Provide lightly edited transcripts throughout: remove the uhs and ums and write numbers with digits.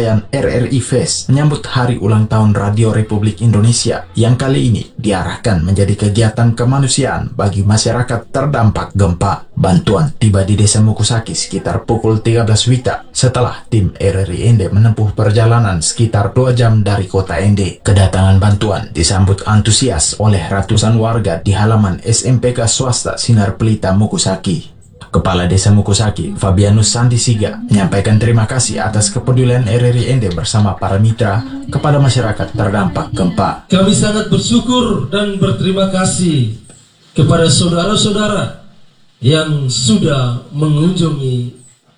rangkaian RRI Fest menyambut Hari Ulang Tahun Radio Republik Indonesia yang kali ini diarahkan menjadi kegiatan kemanusiaan bagi masyarakat terdampak gempa. Bantuan tiba di Desa Mukusaki sekitar pukul 13 WITA setelah tim RRI Ende menempuh perjalanan sekitar 2 jam dari kota Ende. Kedatangan bantuan disambut antusias oleh ratusan warga di halaman SMPK swasta Sinar Pelita Mukusaki. Kepala Desa Mukusaki, Fabianus Sandisiga, menyampaikan terima kasih atas kepedulian RRI Ende bersama para mitra kepada masyarakat terdampak gempa. Kami sangat bersyukur dan berterima kasih kepada saudara-saudara yang sudah mengunjungi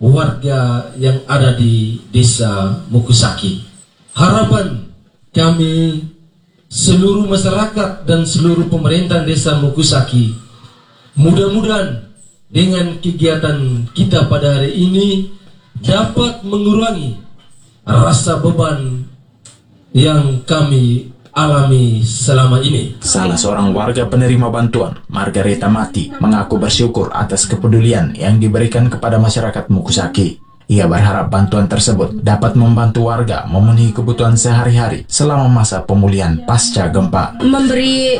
warga yang ada di Desa Mukusaki. Harapan kami seluruh masyarakat dan seluruh pemerintah Desa Mukusaki, mudah-mudahan dengan kegiatan kita pada hari ini dapat mengurangi rasa beban yang kami alami selama ini. Salah seorang warga penerima bantuan, Margareta Mati, mengaku bersyukur atas kepedulian yang diberikan kepada masyarakat Mukusaki. Ia berharap bantuan tersebut dapat membantu warga memenuhi kebutuhan sehari-hari selama masa pemulihan pasca gempa. Memberi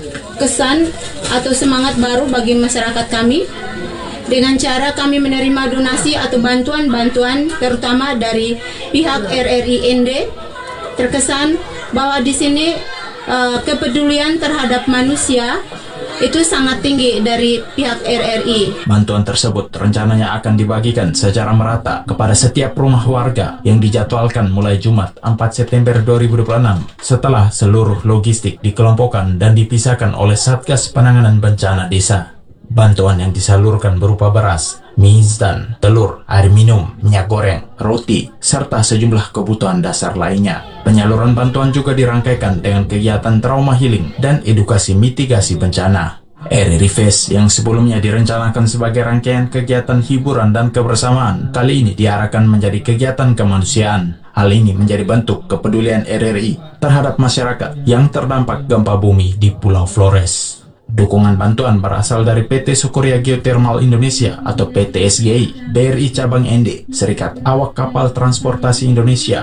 kesan atau semangat baru bagi masyarakat kami dengan cara kami menerima donasi atau bantuan-bantuan terutama dari pihak RRI Ende. Terkesan bahwa di sini kepedulian terhadap manusia itu sangat tinggi dari pihak RRI. Bantuan tersebut rencananya akan dibagikan secara merata kepada setiap rumah warga yang dijadwalkan mulai Jumat 4 September 2026 setelah seluruh logistik dikelompokkan dan dipisahkan oleh Satgas Penanganan Bencana Desa. Bantuan yang disalurkan berupa beras, mie instan, telur, air minum, minyak goreng, roti, serta sejumlah kebutuhan dasar lainnya. Penyaluran bantuan juga dirangkaikan dengan kegiatan trauma healing dan edukasi mitigasi bencana. RRI Fest yang sebelumnya direncanakan sebagai rangkaian kegiatan hiburan dan kebersamaan, kali ini diarahkan menjadi kegiatan kemanusiaan. Hal ini menjadi bentuk kepedulian RRI terhadap masyarakat yang terdampak gempa bumi di Pulau Flores. Dukungan bantuan berasal dari PT Sukoria Geothermal Indonesia atau PT SGI, BRI Cabang Ende, Serikat Awak Kapal Transportasi Indonesia,